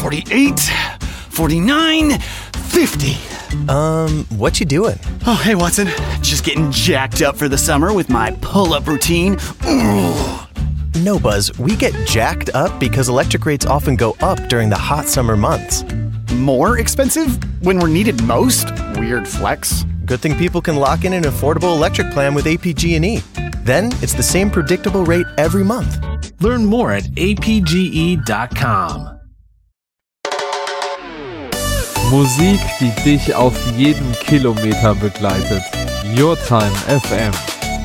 48, 49, 50. What you doing? Oh, hey, Watson. Just getting jacked up for the summer with my pull-up routine. Ooh. No, Buzz, we get jacked up because electric rates often go up during the hot summer months. More expensive when we're needed most? Weird flex. Good thing people can lock in an affordable electric plan with APG&E. Then it's the same predictable rate every month. Learn more at apge.com. Musik, die dich auf jedem Kilometer begleitet. Your Time FM.